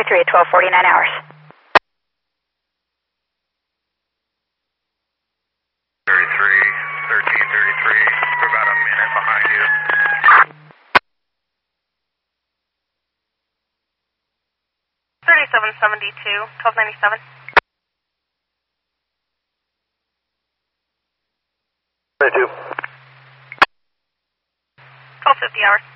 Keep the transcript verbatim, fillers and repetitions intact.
thirty-three at twelve forty-nine hours. thirty-three, thirteen thirty-three, we're about a minute behind you. thirty-seven seventy-two, twelve ninety-seven. thirty-two. twelve fifty hours.